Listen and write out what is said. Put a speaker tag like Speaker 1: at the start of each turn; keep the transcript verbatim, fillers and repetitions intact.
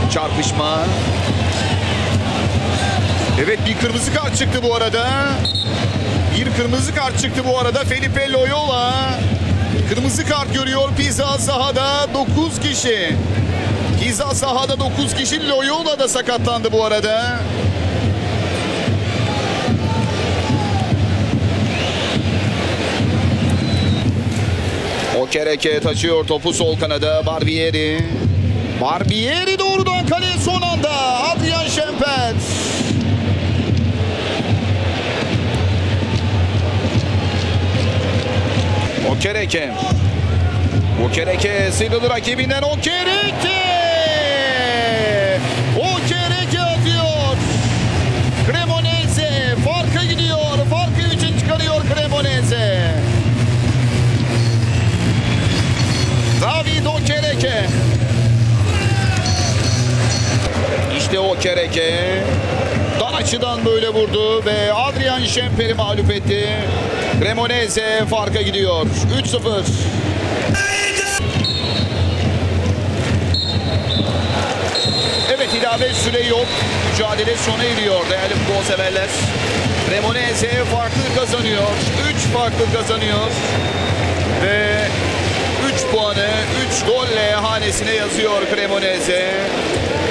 Speaker 1: çarpışma. Evet, bir kırmızı kart çıktı bu arada. Bir kırmızı kart çıktı bu arada. Felipe Loyola kırmızı kart görüyor. Pizza sahada dokuz kişi. Pizza sahada dokuz kişi. Loyola da sakatlandı bu arada. Okereke taşıyor topu sol kanada. Barbieri. Barbieri doğrudan kaleye son anda. Adrian Şempet. Okereke. Okereke sıyrıldı rakibinden. Okereke. Okereke atıyor. Cremonese farka gidiyor. Farkı üçün çıkarıyor Cremonese. David Okereke. İşte Okereke. Dar açıdan böyle vurdu ve Adrian Şemper'i mağlup etti. Cremonese farka gidiyor. üç sıfır. Evet, ilave süre yok. Mücadele sona eriyor değerli futbol severler. Cremonese farklı kazanıyor. üç farklı kazanıyor. Ve üç puanı üç golle hanesine yazıyor Cremonese.